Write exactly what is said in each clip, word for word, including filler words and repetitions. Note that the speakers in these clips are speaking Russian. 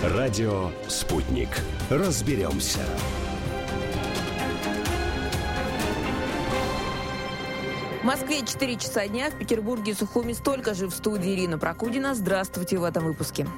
Радио «Спутник». Разберемся. В Москве четыре часа дня, в Петербурге и Сухуми столько же. В студии Ирина Прокудина. Здравствуйте в этом выпуске.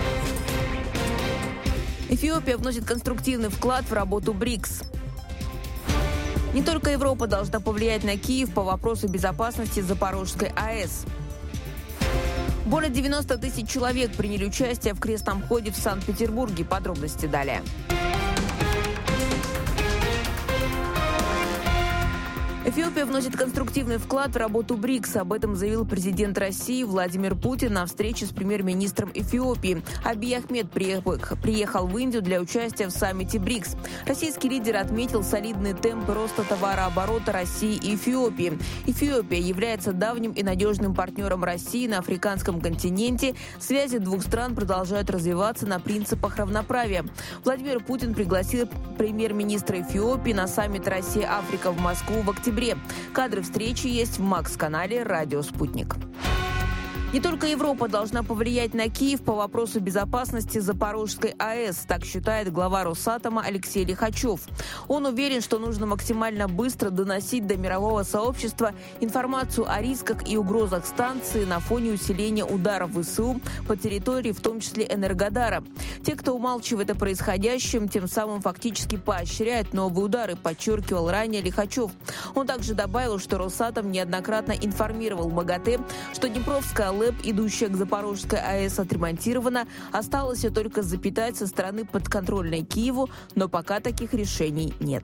Эфиопия вносит конструктивный вклад в работу БРИКС. Не только Европа должна повлиять на Киев по вопросу безопасности Запорожской АЭС. Более девяноста тысяч человек приняли участие в крестном ходе в Санкт-Петербурге. Подробности далее. Эфиопия вносит конструктивный вклад в работу БРИКС. Об этом заявил президент России Владимир Путин на встрече с премьер-министром Эфиопии. Абий Ахмед приехал в Индию для участия в саммите БРИКС. Российский лидер отметил солидные темпы роста товарооборота России и Эфиопии. Эфиопия является давним и надежным партнером России на африканском континенте. Связи двух стран продолжают развиваться на принципах равноправия. Владимир Путин пригласил премьер-министра Эфиопии на саммит Россия-Африка в Москву в октябре. Кадры встречи есть в Макс-канале «Радио Спутник». Не только Европа должна повлиять на Киев по вопросу безопасности Запорожской АЭС, так считает глава Росатома Алексей Лихачев. Он уверен, что нужно максимально быстро доносить до мирового сообщества информацию о рисках и угрозах станции на фоне усиления ударов ВСУ по территории, в том числе Энергодара. Те, кто умалчивает о происходящем, тем самым фактически поощряют новые удары, подчеркивал ранее Лихачев. Он также добавил, что Росатом неоднократно информировал МАГАТЭ, что Днепровская ЛЭП, идущая к Запорожской АЭС, отремонтирована. Осталось ее только запитать со стороны подконтрольной Киеву, но пока таких решений нет.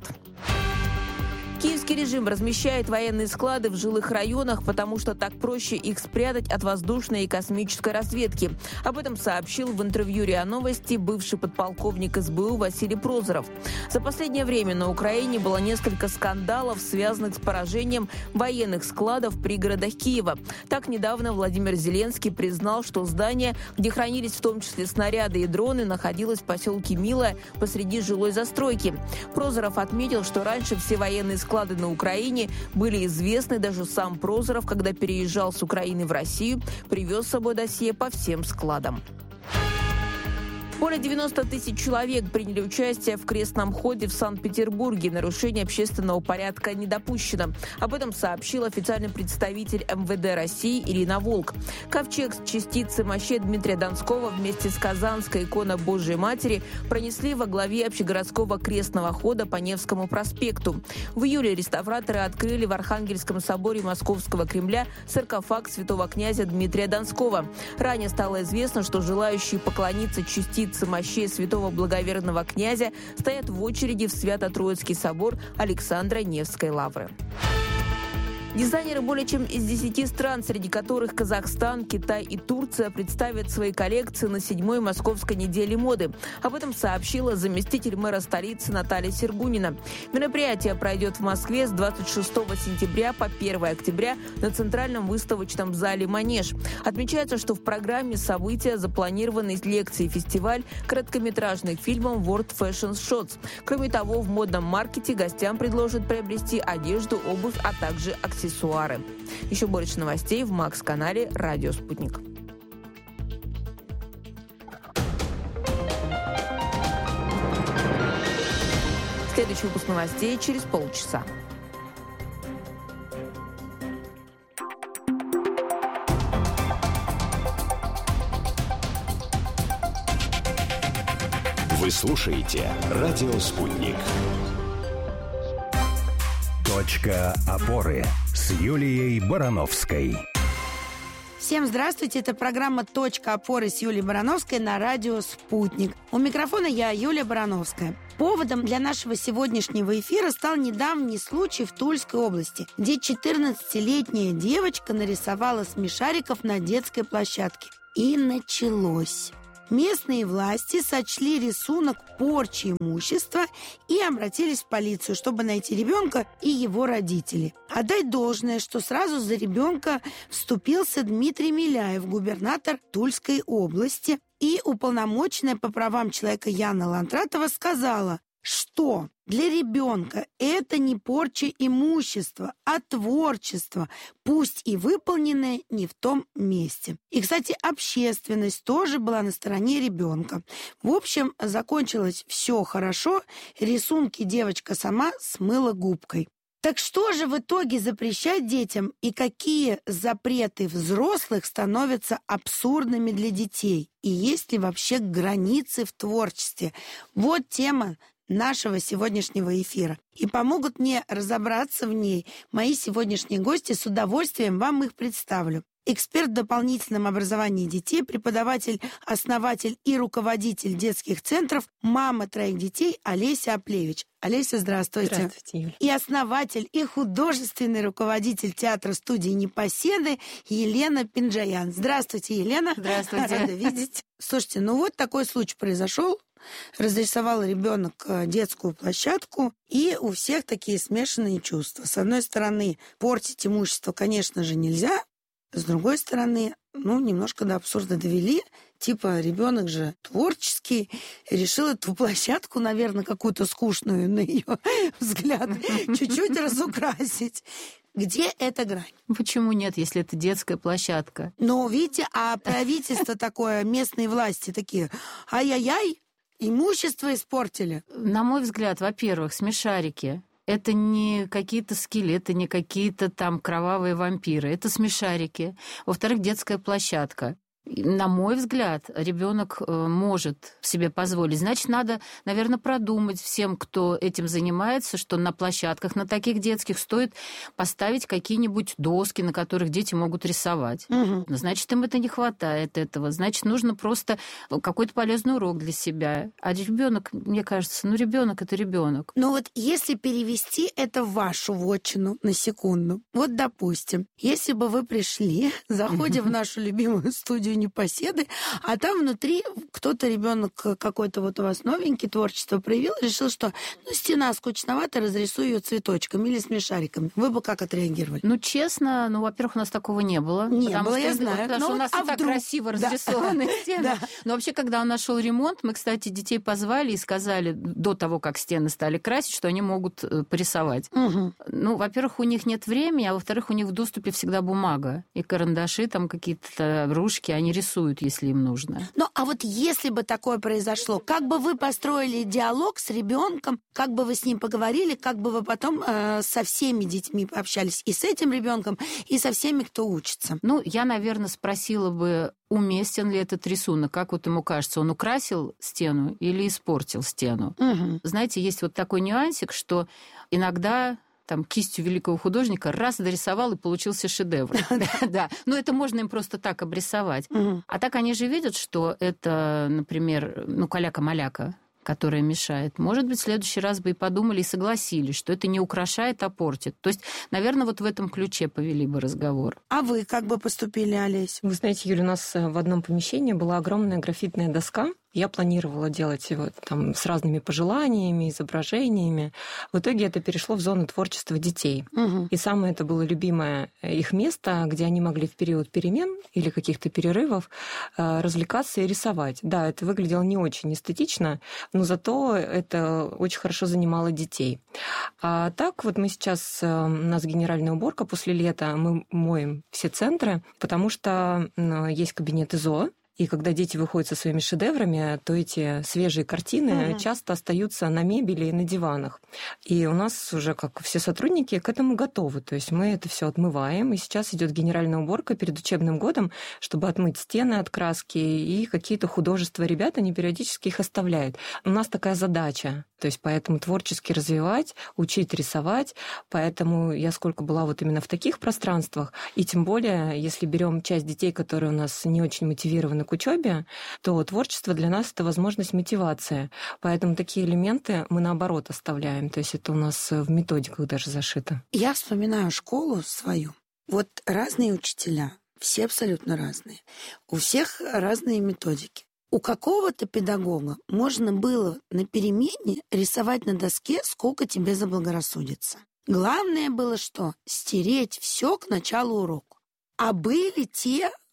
Киевский режим размещает военные склады в жилых районах, потому что так проще их спрятать от воздушной и космической разведки. Об этом сообщил в интервью РИА Новости бывший подполковник эс бэ у Василий Прозоров. За последнее время на Украине было несколько скандалов, связанных с поражением военных складов в пригородах Киева. Так недавно Владимир Зеленский признал, что здание, где хранились в том числе снаряды и дроны, находилось в поселке Милое посреди жилой застройки. Прозоров отметил, что раньше все военные склады Склады на Украине были известны. Даже сам Прозоров, когда переезжал с Украины в Россию, привез с собой досье по всем складам. Более девяноста тысяч человек приняли участие в крестном ходе в Санкт-Петербурге. Нарушение общественного порядка не допущено. Об этом сообщил официальный представитель эм вэ дэ России Ирина Волк. Ковчег с частицей мощей Дмитрия Донского вместе с Казанской иконой Божией Матери пронесли во главе общегородского крестного хода по Невскому проспекту. В июле реставраторы открыли в Архангельском соборе Московского Кремля саркофаг святого князя Дмитрия Донского. Ранее стало известно, что желающие поклониться частице мощей святого благоверного князя стоят в очереди в Свято-Троицкий собор Александра Невской лавры. Дизайнеры более чем из десяти стран, среди которых Казахстан, Китай и Турция, представят свои коллекции на седьмой Московской неделе моды. Об этом сообщила заместитель мэра столицы Наталья Сергунина. Мероприятие пройдет в Москве с двадцать шестого сентября по первого октября на Центральном выставочном зале «Манеж». Отмечается, что в программе события запланированы лекции и фестиваль короткометражных фильмов World Fashion Shots. Кроме того, в модном маркете гостям предложат приобрести одежду, обувь, а также аксессуары. Аксессуары. Еще больше новостей в Макс-канале «Радио Спутник». Следующий выпуск новостей через полчаса. Вы слушаете «Радио Спутник». Точка опоры с Юлией Барановской. Всем здравствуйте, это программа «Точка опоры» с Юлией Барановской на радио «Спутник». У микрофона я, Юлия Барановская. Поводом для нашего сегодняшнего эфира стал недавний случай в Тульской области, где четырнадцатилетняя девочка нарисовала смешариков на детской площадке. И началось. Местные власти сочли рисунок порчей имущества и обратились в полицию, чтобы найти ребенка и его родителей. Отдать должное, что сразу за ребенка вступился Дмитрий Миляев, губернатор Тульской области, и уполномоченная по правам человека Яна Лантратова сказала, что Для ребенка это не порча имущества, а творчество, пусть и выполненное не в том месте. И, кстати, общественность тоже была на стороне ребенка. В общем, закончилось все хорошо, рисунки девочка сама смыла губкой. Так что же в итоге запрещать детям и какие запреты взрослых становятся абсурдными для детей? И есть ли вообще границы в творчестве? Вот тема нашего сегодняшнего эфира. И помогут мне разобраться в ней мои сегодняшние гости. С удовольствием вам их представлю. Эксперт в дополнительном образовании детей, преподаватель, основатель и руководитель детских центров, мама троих детей Олеся Аплевич. Олеся, здравствуйте. Здравствуйте, Юля. И основатель, и художественный руководитель театра-студии «Непоседы» Елена Пинджаян. Здравствуйте, Елена. Здравствуйте. Рада видеть. Слушайте, ну вот такой случай произошел. Разрисовал ребенок детскую площадку, и у всех такие смешанные чувства. С одной стороны, портить имущество, конечно же, нельзя. С другой стороны, ну, немножко до абсурда довели. Типа, ребенок же творческий, решил эту площадку, наверное, какую-то скучную, на ее взгляд, чуть-чуть разукрасить. Где эта грань? Почему нет, если это детская площадка? Ну, видите, а правительство такое, местные власти такие, ай-яй-яй, имущество испортили. На мой взгляд, во-первых, смешарики. Это не какие-то скелеты, не какие-то там кровавые вампиры. Это смешарики. Во-вторых, детская площадка. На мой взгляд, ребенок может себе позволить. Значит, надо, наверное, продумать всем, кто этим занимается, что на площадках, на таких детских, стоит поставить какие-нибудь доски, на которых дети могут рисовать. Угу. Значит, им это не хватает этого. Значит, нужно просто какой-то полезный урок для себя. А ребенок, мне кажется, ну, ребенок это ребенок. Ну вот если перевести это в вашу вотчину на секунду, вот, допустим, если бы вы пришли, заходя в нашу любимую студию «Непоседы», а там внутри кто-то, ребенок какой-то вот у вас новенький, творчество проявил, решил, что ну, стена скучновата, разрисую ее цветочками или смешариками. Вы бы как отреагировали? Ну, честно, ну, во-первых, у нас такого не было. Не потому было, что, я знаю. Потому Но что вот, у нас а и так вдруг? красиво Да. разрисованы стены. Да. Но вообще, когда у нас шел ремонт, мы, кстати, детей позвали и сказали до того, как стены стали красить, что они могут порисовать. Угу. Ну, во-первых, у них нет времени, а во-вторых, у них в доступе всегда бумага. И карандаши, там какие-то ручки, они рисуют, если им нужно. Ну, а вот если бы такое произошло, как бы вы построили диалог с ребенком, как бы вы с ним поговорили, как бы вы потом э, со всеми детьми пообщались, и с этим ребенком, и со всеми, кто учится? Ну, я, наверное, спросила бы, уместен ли этот рисунок, как вот ему кажется, он украсил стену или испортил стену. Угу. Знаете, есть вот такой нюансик, что иногда там кистью великого художника раз дорисовал и получился шедевр. Да, но это можно им просто так обрисовать. А так они же видят, что это, например, ну, каляка-маляка, которая мешает. Может быть, в следующий раз бы и подумали, и согласились, что это не украшает, а портит. То есть, наверное, вот в этом ключе повели бы разговор. А вы как бы поступили, Олесь? Вы знаете, Юля, у нас в одном помещении была огромная графитная доска. Я планировала делать его там с разными пожеланиями, изображениями. В итоге это перешло в зону творчества детей. Угу. И самое это было любимое их место, где они могли в период перемен или каких-то перерывов развлекаться и рисовать. Да, это выглядело не очень эстетично, но зато это очень хорошо занимало детей. А так вот мы сейчас, у нас генеральная уборка после лета, мы моем все центры, потому что есть кабинет ИЗО. И когда дети выходят со своими шедеврами, то эти свежие картины mm-hmm. часто остаются на мебели и на диванах. И у нас уже, как все сотрудники, к этому готовы. То есть мы это все отмываем. И сейчас идет генеральная уборка перед учебным годом, чтобы отмыть стены от краски и какие-то художества ребят, они периодически их оставляют. У нас такая задача. То есть поэтому творчески развивать, учить рисовать. Поэтому я сколько была вот именно в таких пространствах, и тем более, если берем часть детей, которые у нас не очень мотивированы к учебе, то творчество для нас — это возможность мотивации. Поэтому такие элементы мы, наоборот, оставляем. То есть это у нас в методиках даже зашито. Я вспоминаю школу свою. Вот разные учителя, все абсолютно разные. У всех разные методики. У какого-то педагога можно было на перемене рисовать на доске, сколько тебе заблагорассудится. Главное было что? Стереть все к началу урока. А были те,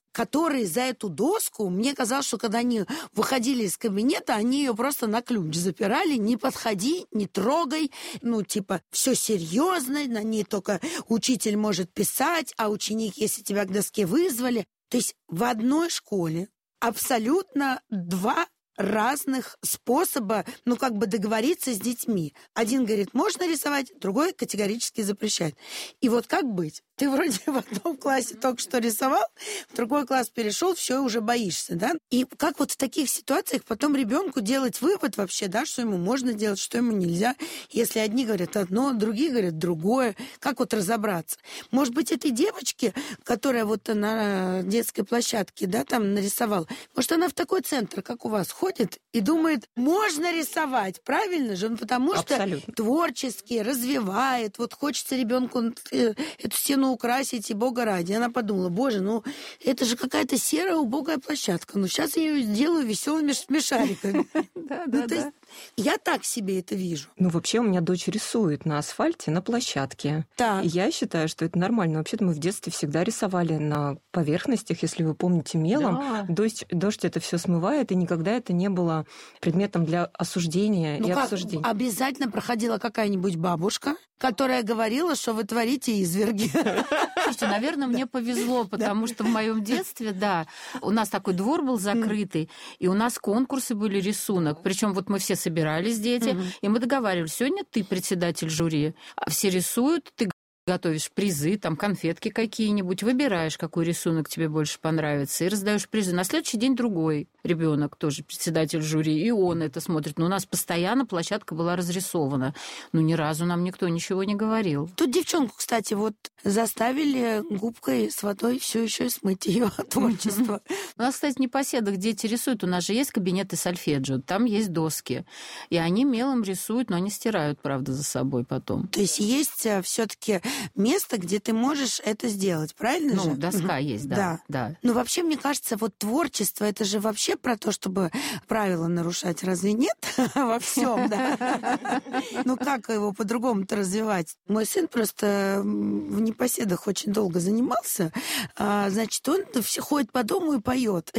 которые за эту доску, мне казалось, что когда они выходили из кабинета, они ее просто на ключ запирали, не подходи, не трогай, ну, типа, все серьезно, на ней только учитель может писать, а ученик, если тебя к доске вызвали. То есть в одной школе абсолютно два разных способа, ну, как бы договориться с детьми. Один говорит, можно рисовать, другой категорически запрещает. И вот как быть? Ты вроде в одном классе только что рисовал, в другой класс перешел, все, уже боишься, да? И как вот в таких ситуациях потом ребенку делать вывод вообще, да, что ему можно делать, что ему нельзя, если одни говорят одно, другие говорят другое. Как вот разобраться? Может быть, этой девочке, которая вот на детской площадке, да, там нарисовала, может, она в такой центр, как у вас, ходит и думает, можно рисовать, правильно же? Ну, потому что Абсолютно. Творчески развивает, вот хочется ребенку эту стену украсить, и бога ради. Она подумала, боже, ну это же какая-то серая убогая площадка. Ну сейчас я ее сделаю веселыми смешариками. Да, да, да. Я так себе это вижу. Ну, вообще, у меня дочь рисует на асфальте, на площадке. Так. И я считаю, что это нормально. Вообще-то мы в детстве всегда рисовали на поверхностях, если вы помните, мелом. Да. Дождь, дождь это все смывает, и никогда это не было предметом для осуждения Ну и как, обсуждения. обязательно проходила какая-нибудь бабушка, которая говорила, что вы творите изверги. Слушайте, наверное, мне повезло, потому что в моем детстве, да, у нас такой двор был закрытый, и у нас конкурсы были рисунок. Причем вот мы все собирались, дети, и мы договаривались, сегодня ты председатель жюри, а все рисуют, ты готовишь призы, там конфетки какие-нибудь, выбираешь, какой рисунок тебе больше понравится, и раздаешь призы. На следующий день другой ребенок, тоже председатель жюри, и он это смотрит. Но у нас постоянно площадка была разрисована. Ну, ни разу нам никто ничего не говорил. Тут девчонку, кстати, вот заставили губкой с водой все еще смыть ее творчество. У нас, кстати, в непоседах дети рисуют. У нас же есть кабинеты сольфеджио, там есть доски. И они мелом рисуют, но они стирают, правда, за собой потом. То есть есть все-таки место, где ты можешь это сделать, правильно ну, же? Ну, доска есть, да. да. да. Ну, вообще, мне кажется, вот творчество, это же вообще про то, чтобы правила нарушать, разве нет? Во всем, да. Ну, как его по-другому-то развивать? Мой сын просто в непоседах очень долго занимался. Значит, он ходит по дому и поет.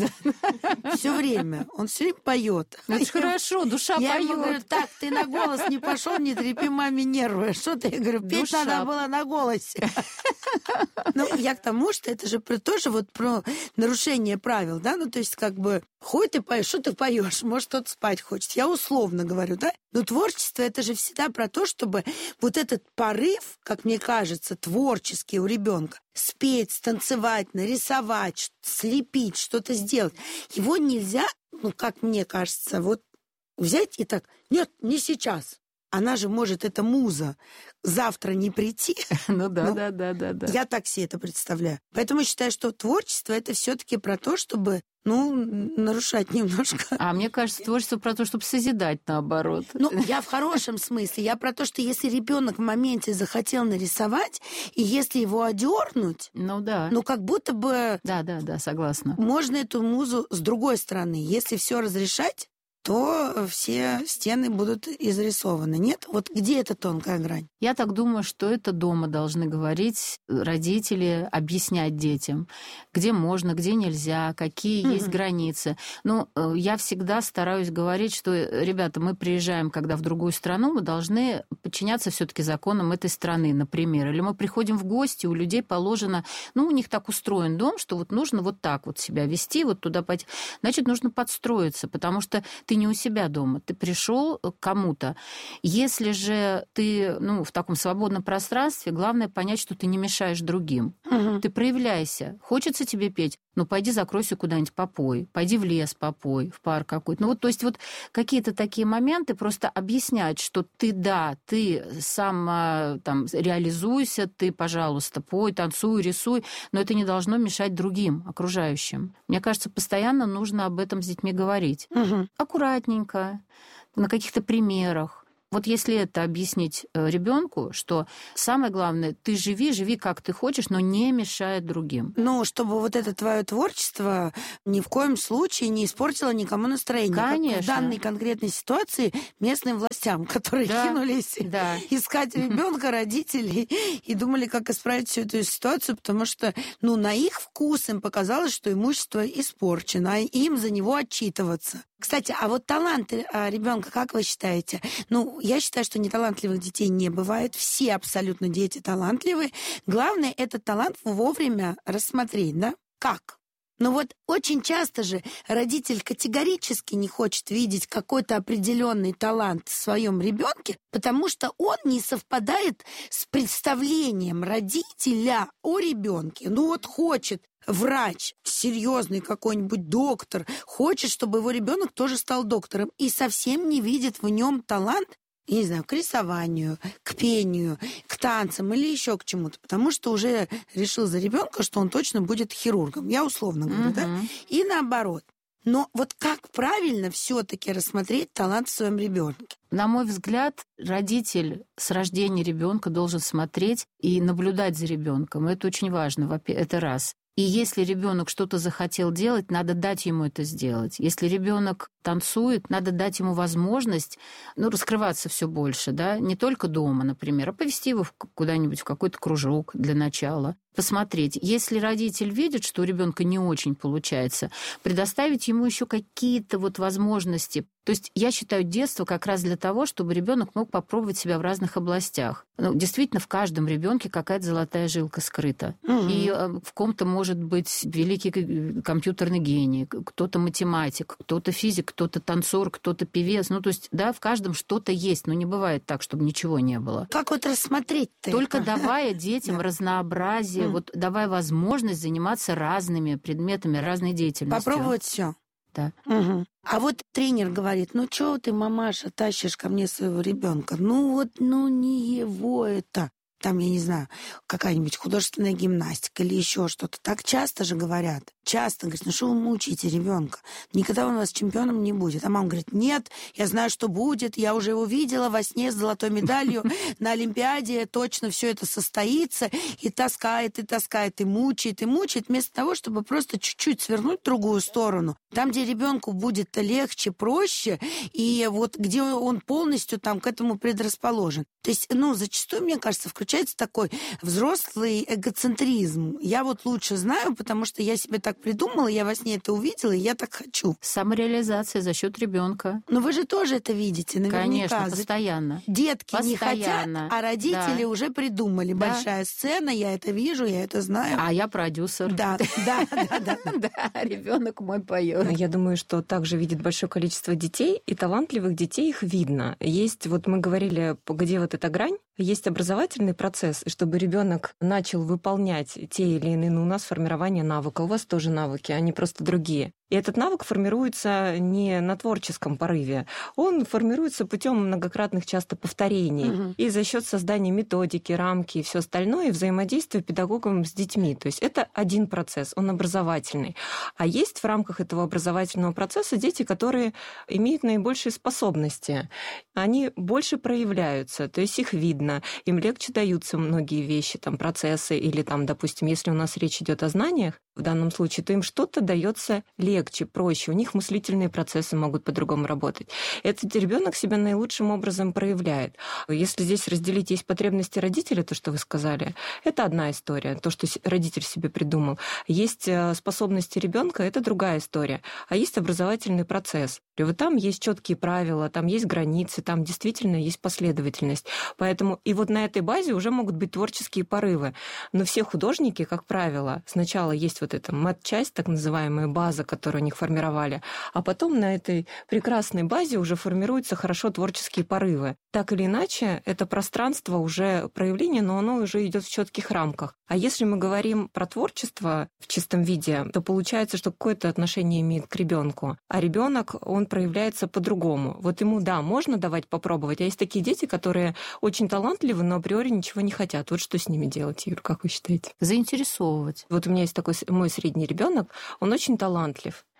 Все время. Он все время поет. Это хорошо, душа поет. Я ему говорю, так, ты на голос не пошел, не трепи маме нервы. Что ты? Я говорю, петь надо было на голосе. Ну, я к тому, что это же тоже вот про нарушение правил, да? Ну, то есть, как бы, ходит и поешь, что ты поешь? Может, кто-то спать хочет. Я условно говорю, да? Но творчество, это же всегда про то, чтобы вот этот порыв, как мне кажется, творческий у ребенка, спеть, станцевать, нарисовать, слепить, что-то сделать, его нельзя, ну, как мне кажется, вот взять и так, нет, не сейчас. Она же может, эта муза, завтра не прийти. Ну да, ну, да, да, да, да. Я так себе это представляю. Поэтому я считаю, что творчество это все-таки про то, чтобы, ну, нарушать немножко. А мне кажется, творчество про то, чтобы созидать, наоборот. Ну, я в хорошем смысле. Я про то, что если ребенок в моменте захотел нарисовать, и если его одернуть, ну да. Ну, как будто бы. Да, да, да, согласна. Можно эту музу с другой стороны. Если все разрешать, то все стены будут изрисованы. Нет? Вот где эта тонкая грань? Я так думаю, что это дома должны говорить родители, объяснять детям, где можно, где нельзя, какие mm-hmm. есть границы. Ну, я всегда стараюсь говорить, что, ребята, мы приезжаем, когда в другую страну, мы должны подчиняться все-таки законам этой страны, например. Или мы приходим в гости, у людей положено, ну, у них так устроен дом, что вот нужно вот так вот себя вести, вот туда пойти. Значит, нужно подстроиться, потому что ты не у себя дома, ты пришел к кому-то. Если же ты, ну, в таком свободном пространстве, главное понять, что ты не мешаешь другим. Угу. Ты проявляйся. Хочется тебе петь? Ну, пойди закройся куда-нибудь, попой. Пойди в лес, попой, в парк какой-то. Ну, вот, то есть вот какие-то такие моменты просто объяснять, что ты, да, ты сам там реализуйся, ты, пожалуйста, пой, танцуй, рисуй, но это не должно мешать другим, окружающим. Мне кажется, постоянно нужно об этом с детьми говорить. Угу. Аккуратненько, на каких-то примерах. Вот если это объяснить ребенку, что самое главное, ты живи, живи как ты хочешь, но не мешай другим. Ну, чтобы вот это твое творчество ни в коем случае не испортило никому настроение. Конечно. Как в данной конкретной ситуации местным властям, которые да. кинулись да. искать ребенка, родителей, и думали, как исправить всю эту ситуацию, потому что, ну, на их вкус им показалось, что имущество испорчено, и им за него отчитываться. Кстати, а вот таланты ребенка, как вы считаете? Ну, я считаю, что неталантливых детей не бывает. Все абсолютно дети талантливые. Главное, этот талант вовремя рассмотреть, да? Как? Но вот очень часто же родитель категорически не хочет видеть какой-то определенный талант в своем ребенке, потому что он не совпадает с представлением родителя о ребенке. Ну вот хочет врач, серьезный какой-нибудь доктор, хочет, чтобы его ребенок тоже стал доктором, и совсем не видит в нем талант, я не знаю, к рисованию, к пению, к танцам или еще к чему-то, потому что уже решил за ребенка, что он точно будет хирургом. Я условно говорю, угу. да? И наоборот. Но вот как правильно все-таки рассмотреть талант в своем ребенке? На мой взгляд, родитель с рождения ребенка должен смотреть и наблюдать за ребенком. Это очень важно. Это раз. И если ребенок что-то захотел делать, надо дать ему это сделать. Если ребенок танцует, надо дать ему возможность, ну, раскрываться все больше, да, не только дома, например, а повести его куда-нибудь в какой-то кружок для начала, посмотреть. Если родитель видит, что у ребенка не очень получается, предоставить ему еще какие-то вот возможности. То есть я считаю детство как раз для того, чтобы ребенок мог попробовать себя в разных областях. Ну, действительно, в каждом ребенке какая-то золотая жилка скрыта. Угу. И в ком-то может быть великий компьютерный гений, кто-то математик, кто-то физик, кто-то танцор, кто-то певец. Ну, то есть, да, в каждом что-то есть, но не бывает так, чтобы ничего не было. Как вот рассмотреть-то? Только давая детям разнообразие, вот давая возможность заниматься разными предметами, разной деятельностью. Попробовать все. Да. Угу. А вот тренер говорит, ну чё ты, мамаша, тащишь ко мне своего ребенка? Ну вот, ну не его это. Там, я не знаю, какая-нибудь художественная гимнастика или еще что-то. Так часто же говорят. Часто говорят, ну что вы мучаете ребенка? Никогда он у вас чемпионом не будет. А мама говорит, нет, я знаю, что будет. Я уже его видела во сне с золотой медалью на Олимпиаде. Точно все это состоится. И таскает, и таскает, и мучает, и мучает. Вместо того, чтобы просто чуть-чуть свернуть в другую сторону. Там, где ребенку будет легче, проще. И вот где он полностью там к этому предрасположен. То есть, ну, зачастую, мне кажется, включается такой взрослый эгоцентризм. Я вот лучше знаю, потому что я себе так придумала, я во сне это увидела, и я так хочу. Самореализация за счет ребенка. Но вы же тоже это видите, наверняка. Конечно, постоянно. Детки постоянно. не хотят, а родители да. уже придумали. Да. Большая сцена, я это вижу, я это знаю. А я продюсер. Да, да, да, да. Да, ребенок мой поет. Я думаю, что также видит большое количество детей, и талантливых детей их видно. Есть, вот мы говорили, где вот эта грань, есть образовательный процесс, и чтобы ребенок начал выполнять те или иные, ну, у нас формирование навыка, у вас тоже навыки, они просто другие. И этот навык формируется не на творческом порыве, он формируется путем многократных часто повторений угу. и за счет создания методики, рамки и все остальное, и взаимодействия педагогом с детьми. То есть это один процесс, он образовательный. А есть в рамках этого образовательного процесса дети, которые имеют наибольшие способности. Они больше проявляются, то есть их видно, им легче даются многие вещи, там, процессы, или, там, допустим, если у нас речь идет о знаниях, в данном случае, то им что-то дается легче, проще. У них мыслительные процессы могут по-другому работать. Этот ребенок себя наилучшим образом проявляет. Если здесь разделить, есть потребности родителя, то, что вы сказали, это одна история, то, что родитель себе придумал. Есть способности ребенка, это другая история. А есть образовательный процесс. И вот там есть четкие правила, там есть границы, там действительно есть последовательность. Поэтому и вот на этой базе уже могут быть творческие порывы. Но все художники, как правило, сначала есть вот эта мат-часть, так называемая база, которую у них формировали, а потом на этой прекрасной базе уже формируются хорошо творческие порывы. Так или иначе, это пространство уже проявления, но оно уже идет в четких рамках. А если мы говорим про творчество в чистом виде, то получается, что какое-то отношение имеет к ребенку, а ребенок, он проявляется по-другому. Вот ему, да, можно давать попробовать, а есть такие дети, которые очень талантливы, но априори ничего не хотят. Вот что с ними делать, Юр, как вы считаете? Заинтересовывать. Вот у меня есть такой мой средний ребенок, он очень талантлив.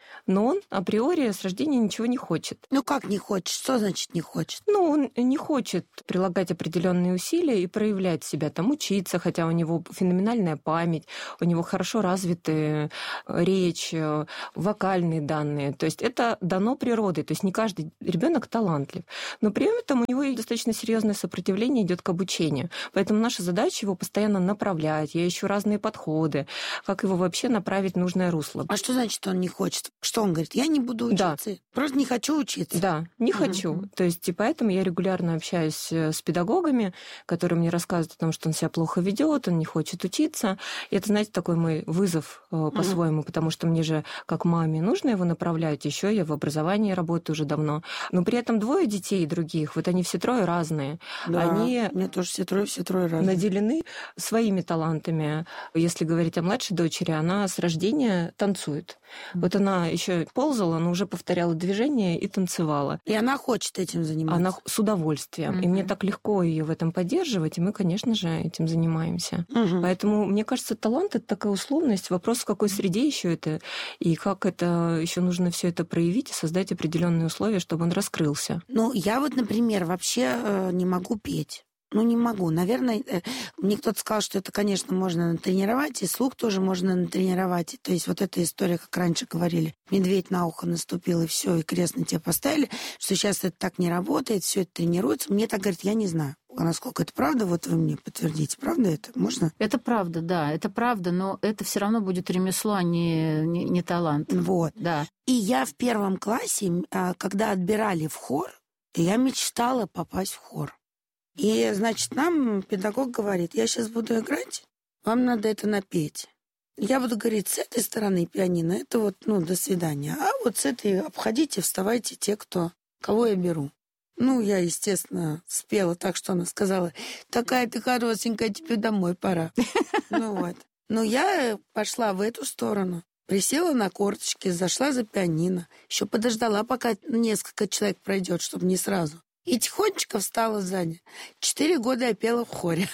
но он априори с рождения ничего не хочет. Ну как не хочет? Что значит не хочет? Ну, он не хочет прилагать определенные усилия и проявлять себя, там, учиться, хотя у него феноменальная память, у него хорошо развитая речь, вокальные данные. То есть это дано природой. То есть не каждый ребенок талантлив. Но при этом у него достаточно серьезное сопротивление идет к обучению. Поэтому наша задача его постоянно направлять. Я ищу разные подходы, как его вообще направить в нужное русло. А что значит он не хочет? Что он говорит? Я не буду учиться. Да. Просто не хочу учиться. Да, не угу. хочу. То есть и поэтому я регулярно общаюсь с педагогами, которые мне рассказывают о том, что он себя плохо ведет, он не хочет учиться. И это, знаете, такой мой вызов э, по-своему, угу. потому что мне же, как маме, нужно его направлять. Еще я в образовании работаю уже давно. Но при этом двое детей других, вот они все трое разные. Да, они у меня тоже все трое, все трое разные. Наделены своими талантами. Если говорить о младшей дочери, она с рождения танцует. Mm-hmm. Вот она еще ползала, но уже повторяла движения и танцевала. И она хочет этим заниматься? Она с удовольствием. Mm-hmm. И мне так легко ее в этом поддерживать, и мы, конечно же, этим занимаемся. Mm-hmm. Поэтому, мне кажется, талант — это такая условность. Вопрос, в какой среде еще это, и как это еще нужно все это проявить и создать определенные условия, чтобы он раскрылся. Ну, я вот, например, вообще э, не могу петь. Ну, не могу. Наверное, мне кто-то сказал, что это, конечно, можно натренировать, и слух тоже можно натренировать. То есть вот эта история, как раньше говорили, медведь на ухо наступил, и все, и крест на тебя поставили, что сейчас это так не работает, все это тренируется. Мне так говорят, я не знаю. А насколько это правда, вот вы мне подтвердите, правда это? Можно? Это правда, да, это правда, но это все равно будет ремесло, а не, не, не талант. Вот. Да. И я в первом классе, когда отбирали в хор, я мечтала попасть в хор. И, значит, нам педагог говорит, я сейчас буду играть, вам надо это напеть. Я буду говорить, с этой стороны пианино, это вот, ну, до свидания. А вот с этой обходите, вставайте те, кто, кого я беру. Ну, я, естественно, спела так, что она сказала, такая ты хорошенькая, тебе домой пора. Ну вот. Но я пошла в эту сторону. Присела на корточки, зашла за пианино. Еще подождала, пока несколько человек пройдет, чтобы не сразу. И тихонечко встала сзади. Четыре года я пела в хоре.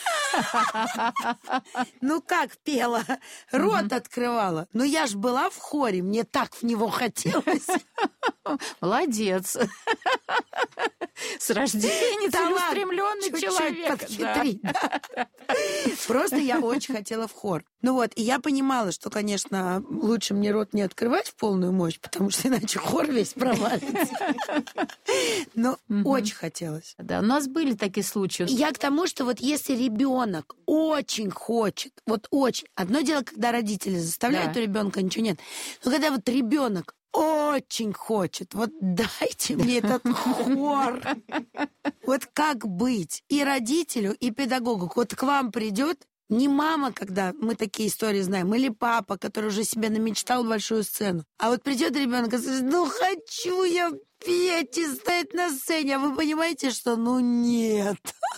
Ну как пела? Рот открывала. Ну я ж была в хоре, мне так в него хотелось. Молодец. С рождения целеустремленный человек. Да. Просто я очень хотела в хор. Ну вот, и я понимала, что, конечно, лучше мне рот не открывать в полную мощь, потому что иначе хор весь провалится. Но угу. очень хотелось. Да, у нас были такие случаи. Я к тому, что вот если ребенок очень хочет, вот очень. Одно дело, когда родители заставляют, да. у ребенка ничего нет. Но когда вот ребенок очень хочет, вот дайте мне этот хор. Вот как быть? И родителю, и педагогу. Вот к вам придет не мама, когда мы такие истории знаем, или папа, который уже себе намечтал большую сцену. А вот придет ребенок и скажет, ну хочу я петь и стоять на сцене. А вы понимаете, что ну нет.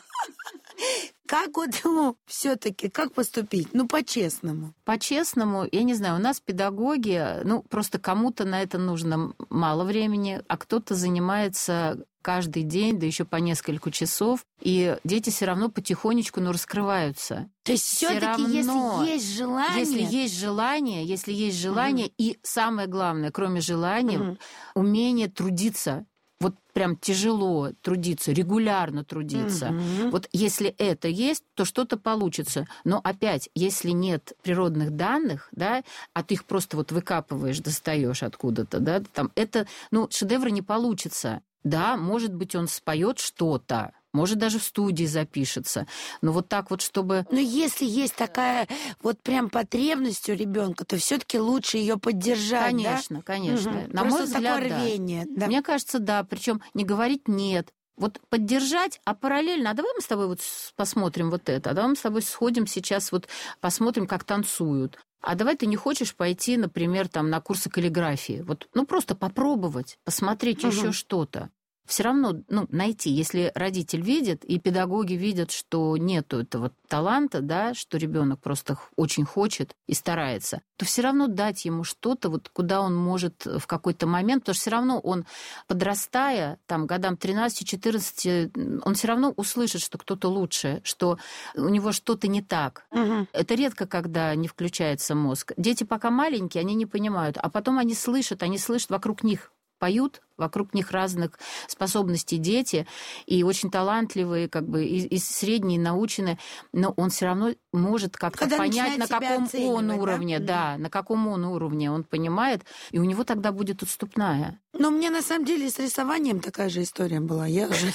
Как вот ему все-таки, как поступить? Ну, по-честному. По-честному, я не знаю, у нас педагоги, ну, просто кому-то на это нужно мало времени, а кто-то занимается каждый день, да еще по несколько часов, и дети все равно потихонечку, но раскрываются. То есть все-таки, если есть желание... Если есть желание, если есть желание, угу. и самое главное, кроме желания, угу. умение трудиться. Вот прям тяжело трудиться, регулярно трудиться. Mm-hmm. Вот если это есть, то что-то получится. Но опять, если нет природных данных, да, а ты их просто вот выкапываешь, достаешь откуда-то, да, там это, ну, шедевра не получится. Да, может быть, он споет что-то, может, даже в студии запишется. Но вот так вот, чтобы... Но если есть такая вот прям потребность у ребенка, то все-таки лучше ее поддержать. Конечно, да? конечно. Угу. На Просто мой взгляд, такое рвение. Да. Да. Мне кажется, да. Причем не говорить нет. Вот поддержать, а параллельно, а давай мы с тобой вот посмотрим вот это, а давай мы с тобой сходим сейчас, вот посмотрим, как танцуют. А давай ты не хочешь пойти, например, там, на курсы каллиграфии? Вот, ну, просто попробовать, посмотреть угу. еще что-то. все равно ну, найти, если родитель видит, и педагоги видят, что нету этого таланта, да, что ребенок просто очень хочет и старается, то все равно дать ему что-то, вот куда он может в какой-то момент, потому что все равно он, подрастая, там, годам тринадцати-четырнадцати, он все равно услышит, что кто-то лучше, что у него что-то не так. Угу. Это редко, когда не включается мозг. Дети пока маленькие, они не понимают, а потом они слышат, они слышат вокруг них, поют, вокруг них разных способностей дети, и очень талантливые, как бы, и, и средние, и наученные, но он все равно может как-то Когда понять, на каком он да? уровне, да, на каком он уровне он понимает, и у него тогда будет отступная. Но у меня, на самом деле, с рисованием такая же история была. Я уже...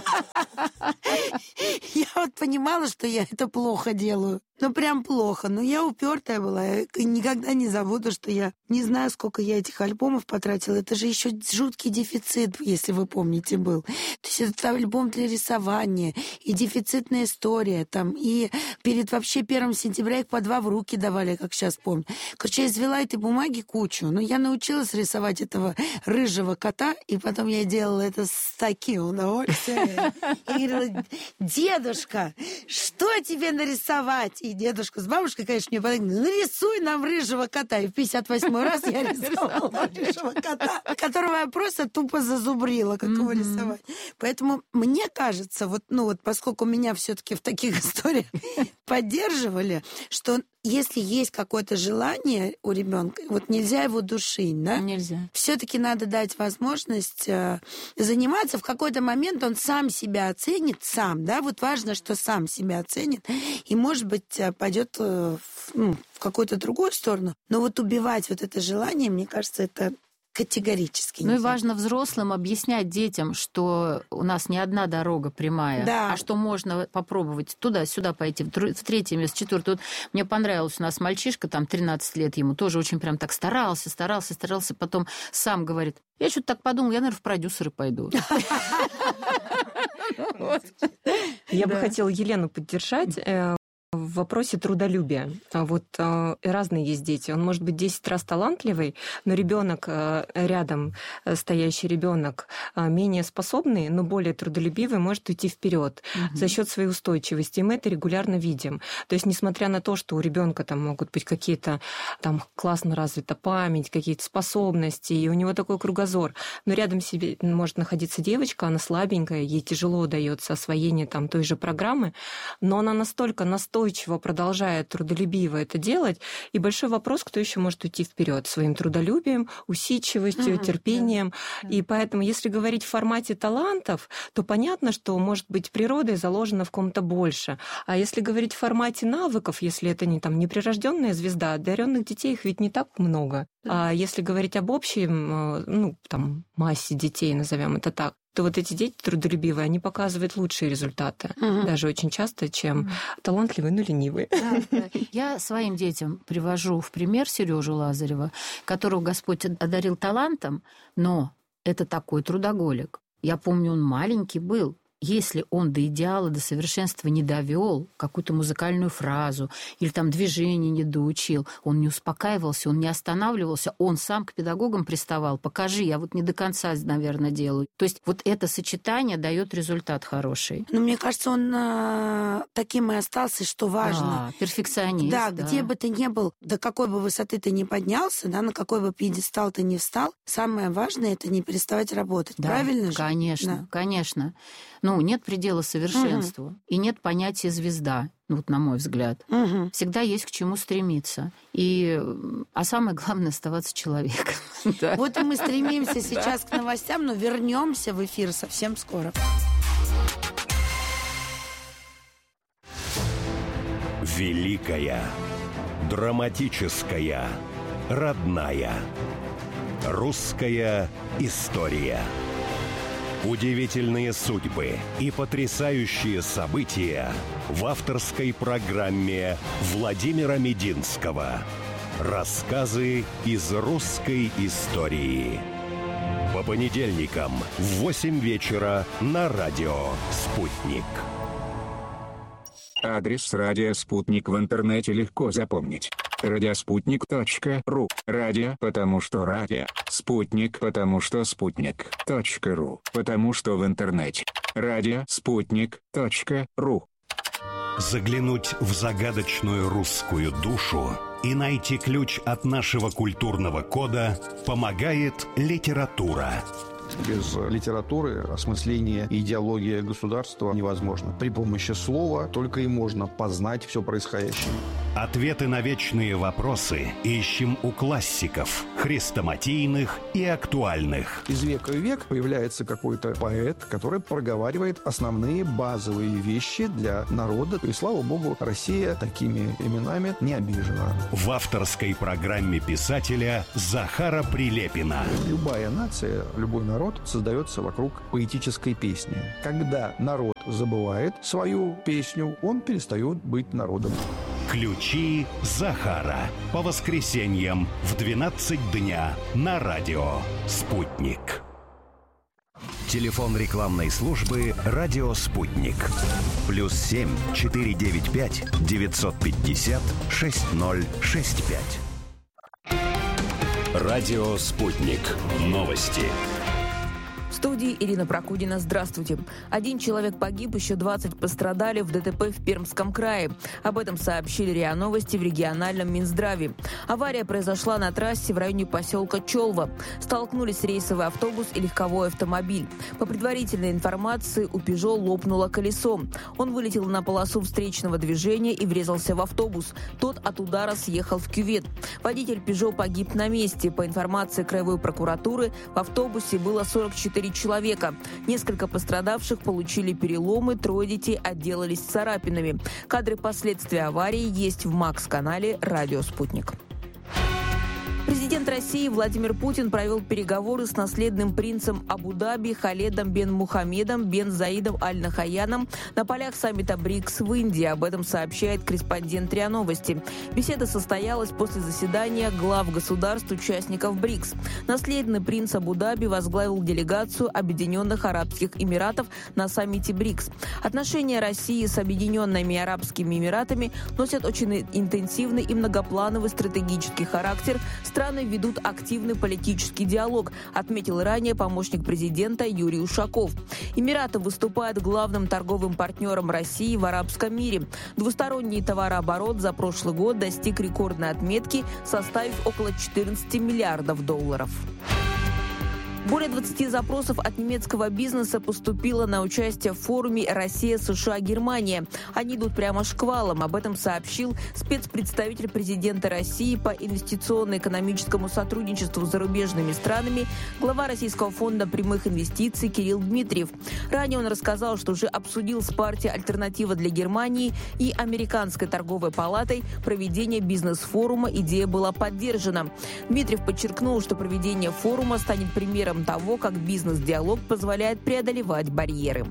Я вот понимала, что я это плохо делаю. Ну, прям плохо. Но я упертая была. Я никогда не забуду, что я не знаю, сколько я этих альбомов потратила. Это же еще жуткий дефицит, если вы помните, был. То есть это альбом для рисования, и дефицитная история там, и перед вообще первым сентября их по два в руки давали, как сейчас помню. Короче, я извела этой бумаги кучу. Но я научилась рисовать этого рыжего кота, и потом я делала это с таким удовольствием. И говорила: дедушка, что тебе нарисовать? И дедушка с бабушкой, конечно, мне подумали: нарисуй нам рыжего кота. И в пятьдесят восьмой раз я рисовала рыжего кота, которого я просто тупо зазубрила, как его рисовать. Поэтому мне кажется, вот, ну вот, поскольку меня все-таки в таких историях поддерживали, что если есть какое-то желание у ребенка, вот нельзя его душить, да? Нельзя. Все-таки надо дать возможность э, заниматься. В какой-то момент он сам себя оценит, сам, да? Вот важно, что сам себя оценит, и, может быть, пойдет э, в, ну, в какую-то другую сторону. Но вот убивать вот это желание, мне кажется, это категорически нельзя. Ну и важно взрослым объяснять детям, что у нас не одна дорога прямая, да. а что можно попробовать туда-сюда пойти, в третье место, в четвертое. Вот мне понравилось, у нас мальчишка, там тринадцать лет ему, тоже очень прям так старался, старался, старался, потом сам говорит: я что-то так подумал, я, наверное, в продюсеры пойду. Я бы хотела Елену поддержать в вопросе трудолюбия. Вот э, разные есть дети. Он может быть десять раз талантливый, но ребенок э, рядом, э, стоящий ребенок, э, менее способный, но более трудолюбивый, может уйти вперед угу. за счет своей устойчивости. И мы это регулярно видим. То есть, несмотря на то, что у ребенка там могут быть какие-то там классно развита память, какие-то способности, и у него такой кругозор, но рядом себе может находиться девочка, она слабенькая, ей тяжело дается освоение там той же программы, но она настолько настойчива, устойчиво продолжает трудолюбиво это делать. И большой вопрос, кто еще может уйти вперед своим трудолюбием, усидчивостью, uh-huh, терпением. Да, да. И поэтому, если говорить в формате талантов, то понятно, что, может быть, природой заложено в ком-то больше. А если говорить в формате навыков, если это не там неприрожденная звезда, одаренных детей их ведь не так много. Да. А если говорить об общем, ну, там, массе детей, назовем это так, то вот эти дети трудолюбивые, они показывают лучшие результаты, угу. даже очень часто, чем угу. талантливые, но ленивые. Да, да. Я своим детям привожу в пример Сережу Лазарева, которого Господь одарил талантом, но это такой трудоголик. Я помню, он маленький был. Если он до идеала, до совершенства не довел какую-то музыкальную фразу или там движение не доучил, он не успокаивался, он не останавливался, он сам к педагогам приставал: покажи, я вот не до конца, наверное, делаю. То есть вот это сочетание дает результат хороший. Ну, мне кажется, он э, таким и остался, что важно. А, перфекционист. Да, да, где бы ты ни был, до какой бы высоты ты ни поднялся, да, на какой бы пьедестал ты ни встал, самое важное — это не переставать работать. Да, правильно же? Конечно, да. конечно. Ну, нет предела совершенству, угу. и нет понятия звезда, ну, вот на мой взгляд. Угу. Всегда есть к чему стремиться. И... А самое главное — оставаться человеком. Вот и мы стремимся сейчас к новостям, но вернемся в эфир совсем скоро. Великая, драматическая, родная. Русская история. Удивительные судьбы и потрясающие события в авторской программе Владимира Мединского. Рассказы из русской истории. По понедельникам в восемь вечера на радио «Спутник». Адрес радио «Спутник» в интернете легко запомнить. радиоспутник точка ру. Радио, потому что радио. Спутник, потому что спутник. .ру, потому что в интернете. Радио спутник точка ру. Заглянуть в загадочную русскую душу и найти ключ от нашего культурного кода помогает литература. Без литературы осмысление и идеология государства невозможно. При помощи слова только и можно познать все происходящее. Ответы на вечные вопросы ищем у классиков, хрестоматийных и актуальных. Из века в век появляется какой-то поэт, который проговаривает основные базовые вещи для народа. И, слава богу, Россия такими именами не обижена. В авторской программе писателя Захара Прилепина. Любая нация, любой народ создается вокруг поэтической песни. Когда народ забывает свою песню, он перестает быть народом. Ключи Захара. По воскресеньям в двенадцать дня на радио «Спутник». Телефон рекламной службы «Радио Спутник». Плюс семь четыре девять пять девятьсот пятьдесят шесть ноль шесть пять. Радио «Спутник». Новости. В студии Ирина Прокудина. Здравствуйте. Один человек погиб, еще двадцать пострадали в ДТП в Пермском крае. Об этом сообщили РИА Новости в региональном Минздраве. Авария произошла на трассе в районе поселка Чолва. Столкнулись рейсовый автобус и легковой автомобиль. По предварительной информации, у «Пежо» лопнуло колесо. Он вылетел на полосу встречного движения и врезался в автобус. Тот от удара съехал в кювет. Водитель «Пежо» погиб на месте. По информации Краевой прокуратуры, в автобусе было сорок четыре человека. Несколько пострадавших получили переломы, трое детей отделались царапинами. Кадры последствий аварии есть в МАКС-канале «Радио Спутник». Президент России Владимир Путин провел переговоры с наследным принцем Абу-Даби Халедом бен Мухаммедом бен Заидом Аль-Нахаяном на полях саммита БРИКС в Индии. Об этом сообщает корреспондент РИА Новости. Беседа состоялась после заседания глав государств-участников БРИКС. Наследный принц Абу-Даби возглавил делегацию Объединенных Арабских Эмиратов на саммите БРИКС. Отношения России с Объединенными Арабскими Эмиратами носят очень интенсивный и многоплановый стратегический характер. Страны ведут активный политический диалог, отметил ранее помощник президента Юрий Ушаков. Эмираты выступают главным торговым партнером России в арабском мире. Двусторонний товарооборот за прошлый год достиг рекордной отметки, составив около четырнадцати миллиардов долларов. Более двадцати запросов от немецкого бизнеса поступило на участие в форуме «Россия, США, Германия». Они идут прямо шквалом. Об этом сообщил спецпредставитель президента России по инвестиционно-экономическому сотрудничеству с зарубежными странами, глава Российского фонда прямых инвестиций Кирилл Дмитриев. Ранее он рассказал, что уже обсудил с партией «Альтернатива для Германии» и Американской торговой палатой проведение бизнес-форума. Идея была поддержана. Дмитриев подчеркнул, что проведение форума станет примером того, как бизнес-диалог позволяет преодолевать барьеры.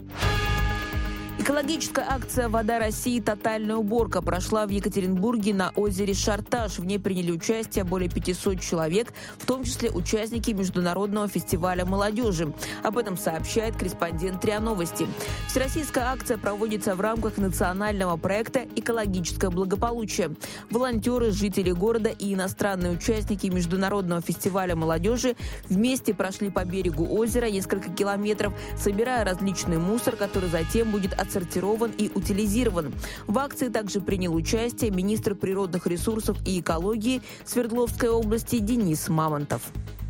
Экологическая акция «Вода России. Тотальная уборка» прошла в Екатеринбурге на озере Шарташ. В ней приняли участие более пятисот человек, в том числе участники Международного фестиваля молодежи. Об этом сообщает корреспондент РИА Новости. Всероссийская акция проводится в рамках национального проекта «Экологическое благополучие». Волонтеры, жители города и иностранные участники Международного фестиваля молодежи вместе прошли по берегу озера несколько километров, собирая различный мусор, который затем будет отсортирован отсортирован и утилизирован. В акции также принял участие министр природных ресурсов и экологии Свердловской области Денис Мамонтов.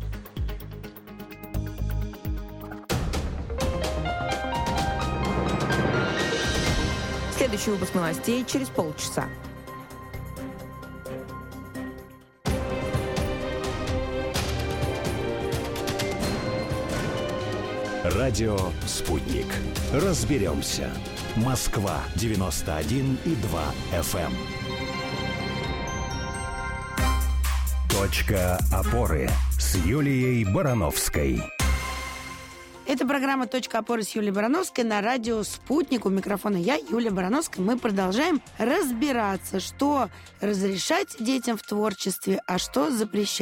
Следующий выпуск новостей через полчаса. Радио «Спутник». Разберемся. Москва девяносто один и два эф эм. Точка опоры с Юлией Барановской. Это программа «Точка опоры» с Юлией Барановской на радио «Спутник». У микрофона я, Юлия Барановская. Мы продолжаем разбираться, что разрешать детям в творчестве, а что запрещать.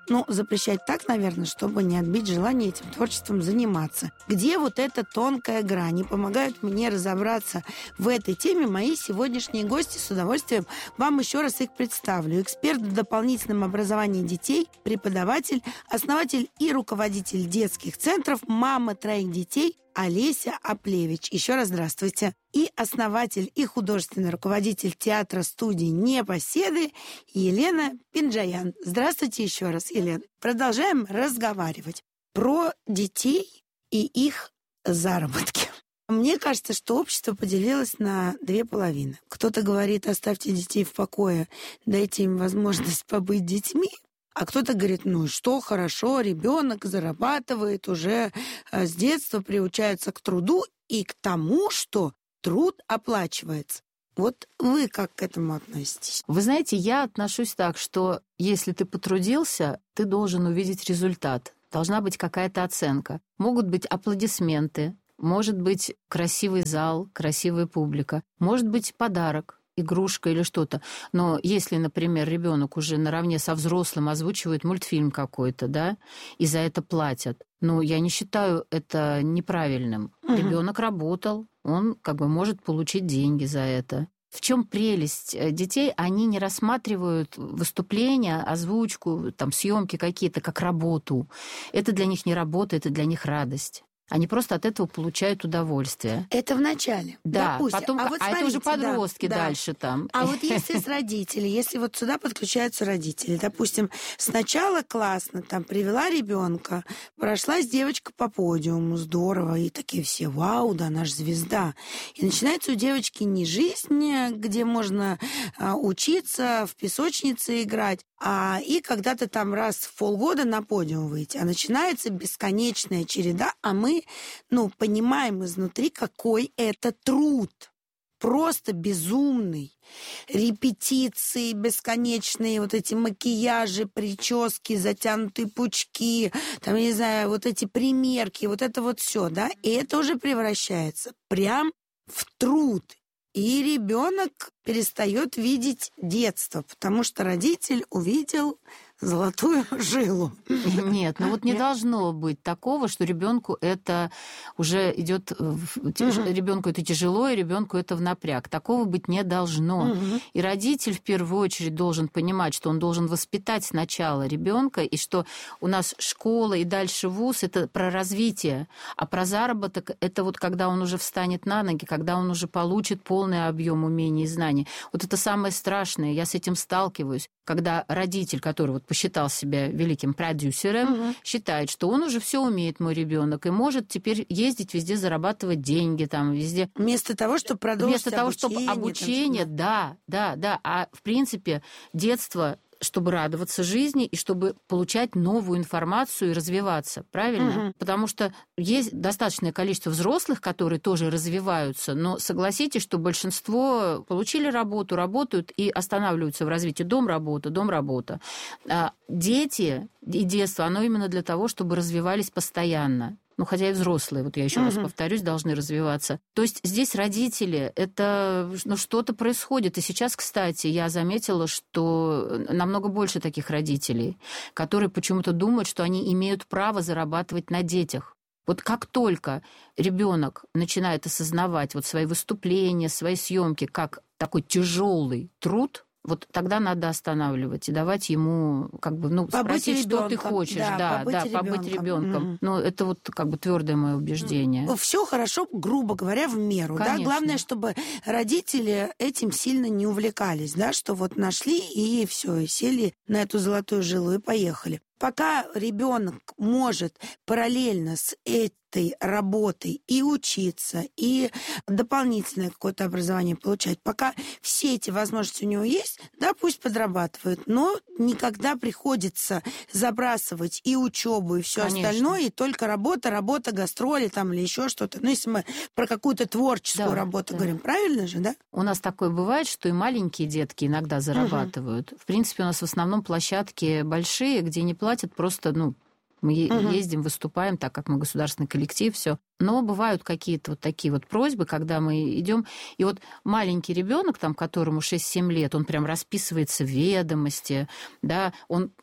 Ну, запрещать так, наверное, чтобы не отбить желание этим творчеством заниматься. Где вот эта тонкая грань? И помогают мне разобраться в этой теме мои сегодняшние гости. С удовольствием вам еще раз их представлю. Эксперт в дополнительном образовании детей, преподаватель, основатель и руководитель детских центров, мама троих детей Олеся Аплевич. Еще раз здравствуйте. И основатель и художественный руководитель театра-студии «Непоседы» Елена Пинджаян. Здравствуйте еще раз, Елена. Продолжаем разговаривать про детей и их заработки. Мне кажется, что общество поделилось на две половины. Кто-то говорит: оставьте детей в покое, дайте им возможность побыть детьми. А кто-то говорит: ну и что, хорошо, ребенок зарабатывает, уже с детства приучается к труду и к тому, что труд оплачивается. Вот вы как к этому относитесь? Вы знаете, я отношусь так, что если ты потрудился, ты должен увидеть результат. Должна быть какая-то оценка. Могут быть аплодисменты, может быть красивый зал, красивая публика, может быть подарок, игрушка или что-то. Но если, например, ребенок уже наравне со взрослым озвучивает мультфильм какой-то, да, и за это платят, ну, я не считаю это неправильным. Угу. Ребенок работал, он как бы может получить деньги за это. В чем прелесть детей? Они не рассматривают выступления, озвучку, там, съемки какие-то как работу. Это для них не работа, это для них радость. Они просто от этого получают удовольствие. Это в начале. Да, допустим. потом, а, вот а смотрите, это уже подростки да, дальше да. там. А вот если с родителей, если вот сюда подключаются родители, допустим, сначала классно, там, привела ребенка, прошлась девочка по подиуму, здорово, и такие все: вау, да, наш звезда. И начинается у девочки не жизнь, где можно а, учиться, в песочнице играть, а и когда-то там раз в полгода на подиум выйти. А начинается бесконечная череда, а мы, ну, понимаем изнутри, какой это труд. Просто безумный. Репетиции бесконечные, вот эти макияжи, прически, затянутые пучки, там, я не знаю, вот эти примерки, вот это вот все, да, и это уже превращается прям в труд. И ребенок перестает видеть детство, потому что родитель увидел золотую жилу. Нет, ну вот не должно быть такого, что ребенку это уже идет, угу. ребенку это тяжело, и ребенку это в напряг. Такого быть не должно. Угу. И родитель в первую очередь должен понимать, что он должен воспитать сначала ребенка, и что у нас школа и дальше вуз это про развитие, а про заработок это вот когда он уже встанет на ноги, когда он уже получит полный объем умений и знаний. Вот это самое страшное. Я с этим сталкиваюсь, когда родитель, который вот посчитал себя великим продюсером, угу. считает, что он уже все умеет, мой ребенок, и может теперь ездить везде, зарабатывать деньги там везде. Вместо того, чтобы продолжить Вместо того, чтобы обучение, там, да, да, да. А в принципе детство, чтобы радоваться жизни и чтобы получать новую информацию и развиваться, правильно? Угу. Потому что есть достаточное количество взрослых, которые тоже развиваются, но согласитесь, что большинство получили работу, работают и останавливаются в развитии. Дом-работа, дом-работа. А дети и детство, оно именно для того, чтобы развивались постоянно. Ну, хотя и взрослые, вот я еще угу. раз повторюсь, должны развиваться. То есть здесь родители, это ну, что-то происходит. И сейчас, кстати, я заметила, что намного больше таких родителей, которые почему-то думают, что они имеют право зарабатывать на детях. Вот как только ребенок начинает осознавать вот свои выступления, свои съемки как такой тяжелый труд, вот тогда надо останавливать и давать ему, как бы, ну, побыть спросить, ребенком. Что ты хочешь, да, да, побыть, да, ребенком. побыть ребенком. Mm-hmm. Ну, это вот как бы твердое мое убеждение. Все хорошо, грубо говоря, в меру, да. Главное, чтобы родители этим сильно не увлекались, да, что вот нашли и все, и сели на эту золотую жилу и поехали. Пока ребенок может параллельно с этой работой и учиться, и дополнительное какое-то образование получать, пока все эти возможности у него есть, да, пусть подрабатывает, но никогда приходится забрасывать и учебу, и все остальное, и только работа, работа, гастроли там или еще что-то. Ну, если мы про какую-то творческую да, работу да. говорим, правильно же, да? У нас такое бывает, что и маленькие детки иногда зарабатывают. Угу. В принципе, у нас в основном площадки большие, где не платят, просто, ну, мы uh-huh. ездим, выступаем, так как мы государственный коллектив, все. Но бывают какие-то вот такие вот просьбы, когда мы идем, и вот маленький ребенок, там, которому шесть-семь лет, он прям расписывается в ведомости, да, он вот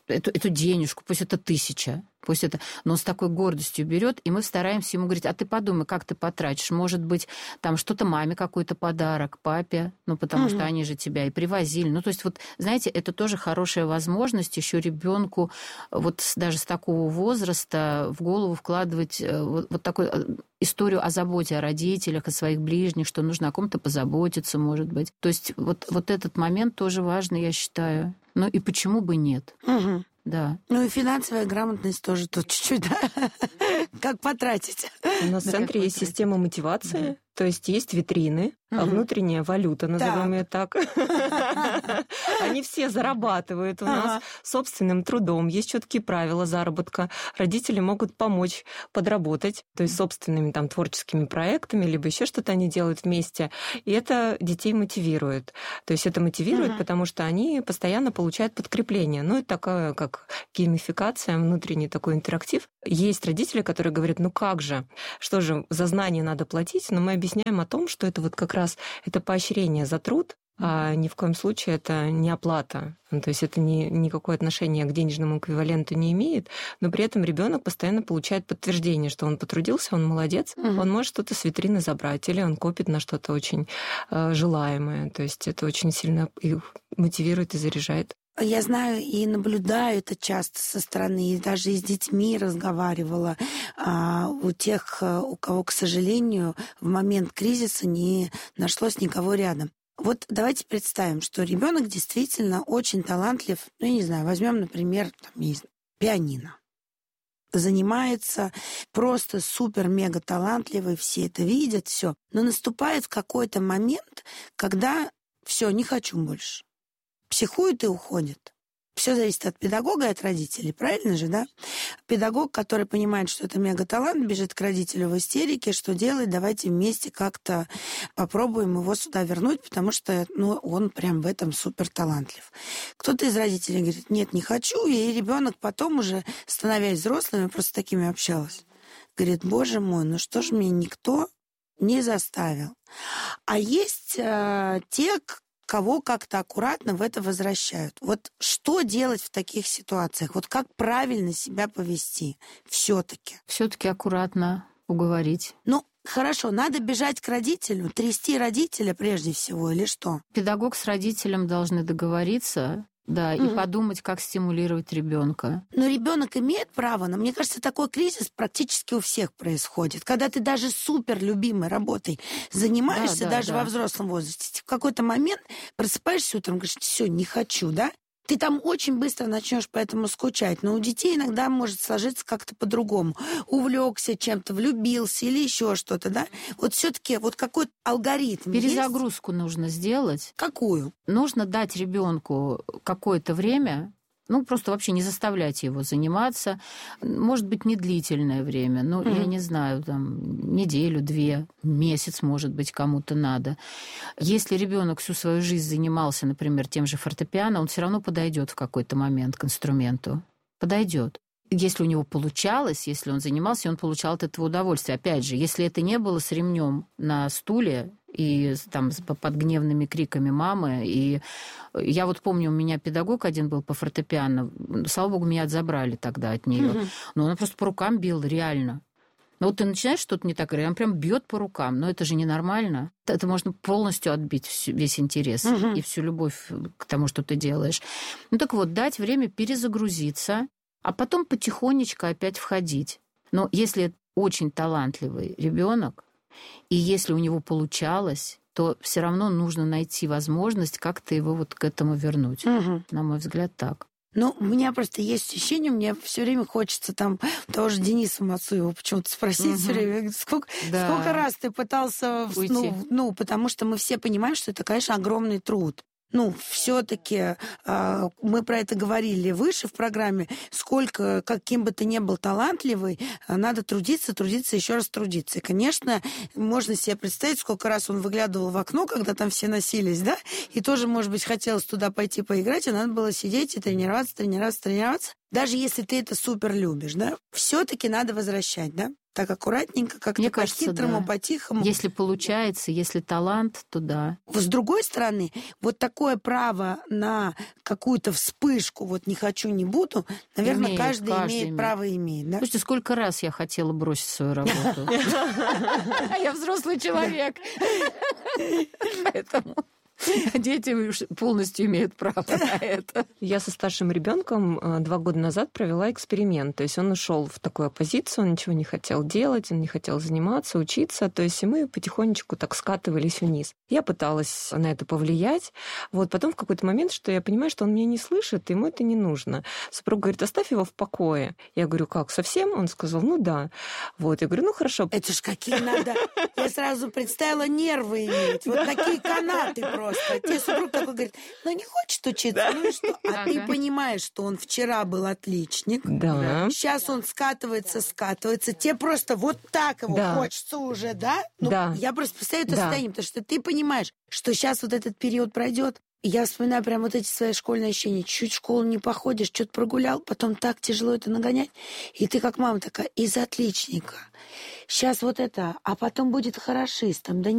эту, эту денежку, пусть это тысяча, пусть это... Но он с такой гордостью берет, и мы стараемся ему говорить, а ты подумай, как ты потратишь. Может быть, там что-то маме какой-то подарок, папе, ну, потому mm-hmm. что они же тебя и привозили. Ну, то есть, вот, знаете, это тоже хорошая возможность еще ребенку вот даже с такого возраста в голову вкладывать вот, вот такую историю о заботе о родителях, о своих ближних, что нужно о ком-то позаботиться, может быть. То есть, вот, вот этот момент тоже важный, я считаю. Ну, и почему бы нет? Mm-hmm. Да. Ну и финансовая грамотность тоже тут чуть-чуть, да? Как потратить? У нас в центре есть система мотивации, то есть есть витрины, а внутренняя валюта, назовем ее так. Они все зарабатывают у нас собственным трудом. Есть четкие правила заработка. Родители могут помочь подработать, то есть собственными там творческими проектами, либо еще что-то они делают вместе. И это детей мотивирует. То есть это мотивирует, потому что они постоянно получают подкрепление. Ну, это такая, как геймификация, внутренний такой интерактив. Есть родители, которые говорят, ну как же, что же, за знания надо платить, но мы объясняем о том, что это вот как раз это поощрение за труд, а ни в коем случае это не оплата. Ну, то есть это не, никакое отношение к денежному эквиваленту не имеет, но при этом ребенок постоянно получает подтверждение, что он потрудился, он молодец, угу. он может что-то с витрины забрать, или он копит на что-то очень э, желаемое. То есть это очень сильно их мотивирует и заряжает. Я знаю и наблюдаю это часто со стороны, и даже и с детьми разговаривала. А, у тех, у кого, к сожалению, в момент кризиса не нашлось никого рядом. Вот давайте представим, что ребенок действительно очень талантлив. Ну, я не знаю, возьмем, например, там, не знаю, пианино. Занимается просто супер-мега талантливый, все это видят, все. Но наступает какой-то момент, когда все, не хочу больше. Психует и уходит. Все зависит от педагога и от родителей, правильно же, да? Педагог, который понимает, что это мега-талант, бежит к родителю в истерике, что делать, давайте вместе как-то попробуем его сюда вернуть, потому что ну, он прям в этом супер талантлив. Кто-то из родителей говорит, нет, не хочу, и ребенок потом уже, становясь взрослым, я просто с такими общалась, говорит, боже мой, ну что ж меня никто не заставил. А есть э, те, кого как-то аккуратно в это возвращают. Вот что делать в таких ситуациях? Вот как правильно себя повести все-таки? Все-таки аккуратно уговорить. Ну, хорошо, надо бежать к родителю, трясти родителя прежде всего, или что? Педагог с родителем должны договориться, да, угу. и подумать, как стимулировать ребенка. Но ребенок имеет право, но мне кажется, такой кризис практически у всех происходит. Когда ты даже супер любимой работой занимаешься, да, да, даже да. во взрослом возрасте, в какой-то момент просыпаешься утром, говоришь, все, не хочу, да? Ты там очень быстро начнешь поэтому скучать, но у детей иногда может сложиться как-то по-другому. Увлекся чем-то, влюбился или еще что-то, да? Вот все-таки вот какой-то алгоритм Перезагрузку есть? Нужно сделать. Какую? Нужно дать ребенку какое-то время. Ну, просто вообще не заставлять его заниматься. Может быть, не длительное время. Ну, mm-hmm. я не знаю, там, неделю, две, месяц, может быть, кому-то надо. Если ребенок всю свою жизнь занимался, например, тем же фортепиано, он все равно подойдет в какой-то момент к инструменту. Подойдет. Если у него получалось, если он занимался, он получал от этого удовольствие. Опять же, если это не было с ремнем на стуле, и там под гневными криками мамы. И я вот помню, у меня педагог один был по фортепиано. Слава богу, меня забрали тогда от нее. Mm-hmm. Но она просто по рукам била, реально. Но вот ты начинаешь что-то не так говорить, он прям бьет по рукам. Но это же ненормально. Это можно полностью отбить весь интерес mm-hmm. и всю любовь к тому, что ты делаешь. Ну так вот, дать время перезагрузиться, а потом потихонечку опять входить. Но если очень талантливый ребенок, и если у него получалось, то все равно нужно найти возможность как-то его вот к этому вернуть. Угу. На мой взгляд, так. Ну, у меня просто есть ощущение, мне все время хочется там того же Дениса Мацуева почему-то спросить угу. все время, сколько, да. сколько раз ты пытался... Уйти. Ну, ну, потому что мы все понимаем, что это, конечно, огромный труд. Ну, все-таки э, мы про это говорили выше в программе, сколько, каким бы ты ни был талантливый, надо трудиться, трудиться, еще раз трудиться. И, конечно, можно себе представить, сколько раз он выглядывал в окно, когда там все носились, да, и тоже, может быть, хотелось туда пойти поиграть, и надо было сидеть и тренироваться, тренироваться, тренироваться. даже если ты это супер любишь, да, все-таки надо возвращать, да? Так аккуратненько, как-то Мне кажется, по-хитрому, да. по-тихому. Если получается, если талант, то да. С другой стороны, вот такое право на какую-то вспышку, вот не хочу, не буду, наверное, Имеет, каждый, каждый имеет имеет. право, имеет. Да? Слушайте, сколько раз я хотела бросить свою работу. Я взрослый человек. Поэтому дети полностью имеют право на это. Я со старшим ребенком два года назад провела эксперимент. То есть он ушел в такую оппозицию, он ничего не хотел делать, он не хотел заниматься, учиться. То есть и мы потихонечку так скатывались вниз. Я пыталась на это повлиять. Вот потом в какой-то момент, что я понимаю, что он меня не слышит, ему это не нужно. Супруг говорит, оставь его в покое. Я говорю, как, совсем? Он сказал, ну да. Вот, я говорю, ну хорошо. Это ж какие надо... Я сразу представила нервы иметь. Вот такие канаты просто. Тебе супруг такой говорит, ну не хочет учиться, ну и что? А ты понимаешь, что он вчера был отличник. Да. Сейчас он скатывается, скатывается. Тебе просто вот так его Да. хочется уже, да? Ну, Да. я просто представляю это Да. состояние, потому что ты понимаешь, что сейчас вот этот период пройдет. И я вспоминаю прям вот эти свои школьные ощущения. Чуть в школу не походишь, что-то прогулял, потом так тяжело это нагонять. И ты как мама такая, из отличника. Сейчас вот это, а потом будет хорошистом. Да